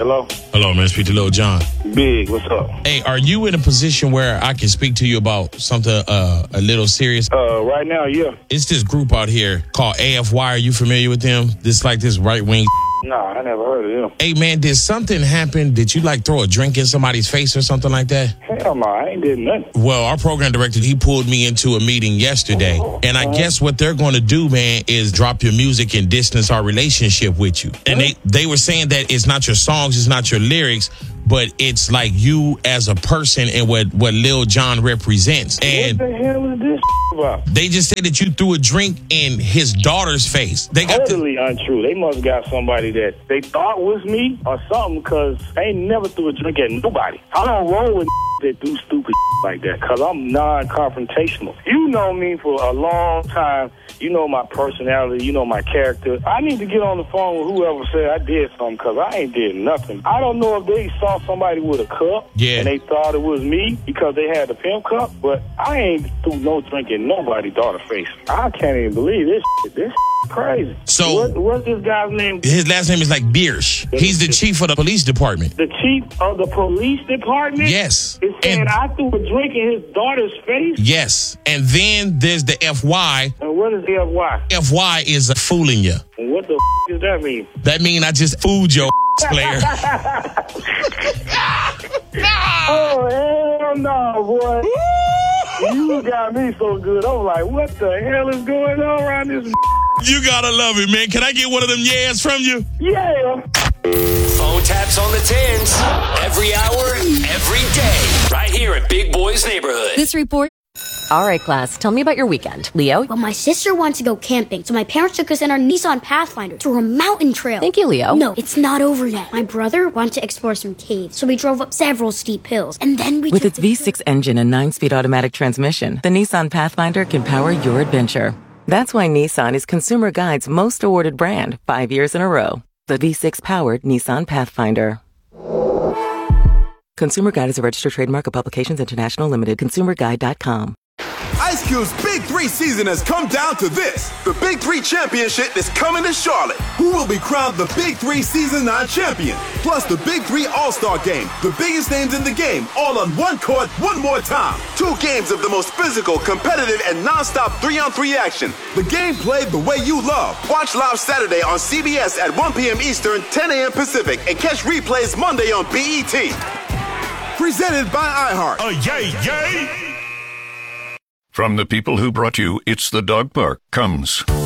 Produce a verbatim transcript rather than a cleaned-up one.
Hello? Hello, man. Speak to Lil Jon. Big, what's up? Hey, are you in a position where I can speak to you about something uh, a little serious? Uh, right now, yeah. It's this group out here called A F Y. Are you familiar with them? This like this right-wing. Nah, I never heard of them. Hey, man, did something happen? Did you, like, throw a drink in somebody's face or something like that? Hell no, I ain't did nothing. Well, our program director, he pulled me into a meeting yesterday, and I guess what they're going to do, man, is drop your music and distance our relationship with you. And they, they were saying that it's not your songs, it's not your lyrics, but it's like you as a person and what, what Lil Jon represents. And what the hell is this about? They just said that you threw a drink in his daughter's face. They got totally the- untrue. They must have got somebody that they thought was me or something, because they never threw a drink at nobody. I don't roll with that do stupid like that, because I'm non-confrontational. You know me for a long time. You know my personality. You know my character. I need to get on the phone with whoever said I did something, because I ain't did nothing. I don't know if they saw somebody with a cup yeah. and they thought it was me because they had the pimp cup, but I ain't threw no drink in nobody's daughter's face. I can't even believe this shit. This shit crazy. So what, what's this guy's name? His last name is like Biersch. He's the chief of the police department. The chief of the police department? Yes. It's saying and, I threw a drink in his daughter's face? Yes. And then there's the F Y. And what is the F Y? F Y is fooling you. And what the f- does that mean? That mean I just fooled your player. Oh, hell no, boy. You got me so good. I'm like, what the hell is going on around this? You gotta love it, man. Can I get one of them yes from you? Yeah. Phone taps on the tens. Every hour, every day. Right here at Big Boy's Neighborhood. This report. All right, class. Tell me about your weekend. Leo? Well, my sister wanted to go camping, so my parents took us in our Nissan Pathfinder to a mountain trail. Thank you, Leo. No, it's not over yet. My brother wanted to explore some caves, so we drove up several steep hills, and then we With took its V six engine and nine-speed automatic transmission, the Nissan Pathfinder can power your adventure. That's why Nissan is Consumer Guide's most awarded brand five years in a row. The V six-powered Nissan Pathfinder. Consumer Guide is a registered trademark of Publications International Limited. consumer guide dot com. Ice Cube's Big Three season has come down to this. The Big Three Championship is coming to Charlotte. Who will be crowned the Big Three Season nine champion? Plus the Big Three All-Star Game. The biggest names in the game, all on one court, one more time. Two games of the most physical, competitive, and non-stop three-on-three action. The game played the way you love. Watch live Saturday on C B S at one p.m. Eastern, ten a.m. Pacific, and catch replays Monday on B E T. Presented by iHeart. Oh, yay, yay! From the people who brought you It's the Dog Park comes